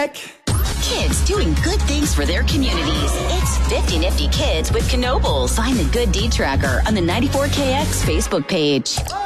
Kids doing good things for their communities. It's 50 Nifty Kids with Knoebels. Find the Good Deed Tracker on the 94KX Facebook page.